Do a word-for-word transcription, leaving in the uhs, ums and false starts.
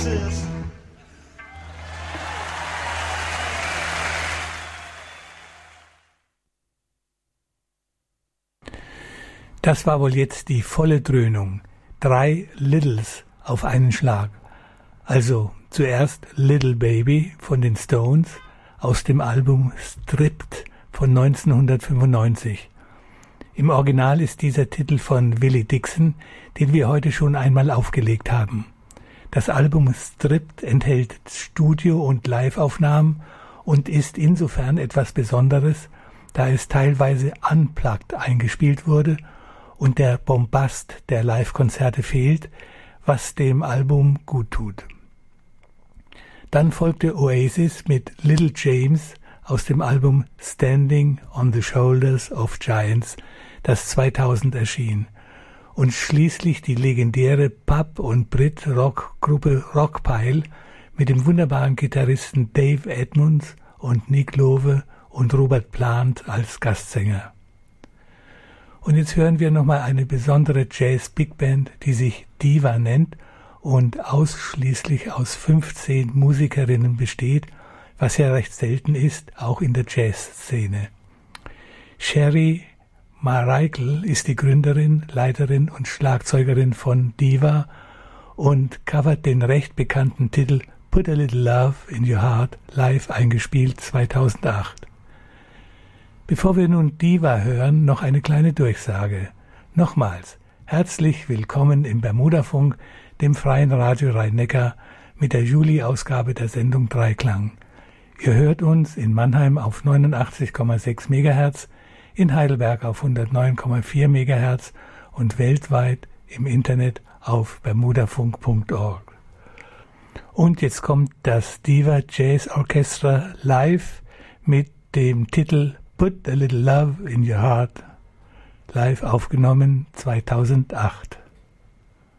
Oasis. Das war wohl jetzt die volle Dröhnung. Drei Littles auf einen Schlag. Also zuerst Little Baby von den Stones aus dem Album Stripped von neunzehnhundertfünfundneunzig. Im Original ist dieser Titel von Willie Dixon, den wir heute schon einmal aufgelegt haben. Das Album Stripped enthält Studio- und Live-Aufnahmen und ist insofern etwas Besonderes, da es teilweise unplugged eingespielt wurde und der Bombast der Live-Konzerte fehlt, was dem Album gut tut. Dann folgte Oasis mit Little James aus dem Album Standing on the Shoulders of Giants, das zweitausend erschien, und schließlich die legendäre Pub- und Brit-Rock-Gruppe Rockpile mit dem wunderbaren Gitarristen Dave Edmunds und Nick Lowe und Robert Plant als Gastsänger. Und jetzt hören wir nochmal eine besondere Jazz-Big-Band, die sich Diva nennt und ausschließlich aus fünfzehn Musikerinnen besteht, was ja recht selten ist, auch in der Jazz-Szene. Sherry Marikal ist die Gründerin, Leiterin und Schlagzeugerin von Diva und covert den recht bekannten Titel Put a Little Love in Your Heart, live eingespielt zweitausendacht. Bevor wir nun Diva hören, noch eine kleine Durchsage. Nochmals, herzlich willkommen im Bermudafunk, dem freien Radio Rhein-Neckar, mit der Juli-Ausgabe der Sendung Dreiklang. Ihr hört uns in Mannheim auf neunundachtzig Komma sechs Megahertz, in Heidelberg auf hundertneun Komma vier Megahertz und weltweit im Internet auf bermudafunk punkt org. Und jetzt kommt das Diva Jazz Orchestra live mit dem Titel Put a Little Love in Your Heart, live aufgenommen zweitausendacht.